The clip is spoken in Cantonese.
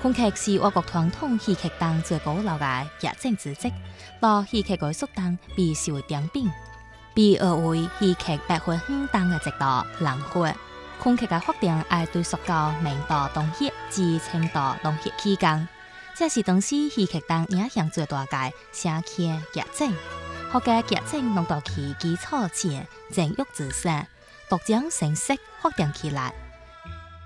昆劇是我國傳統戲劇中最古老嘅劇種之一，到戲劇藝術中被視為頂點，被譽為戲劇百花5當嘅一道藍花。昆劇嘅發展愛對溯到明代東協至清代東協期間，這是當時戲劇中影響最大嘅聲劇劇種。學嘅劇種弄到其基礎前正玉之上，獨將成色發展起來。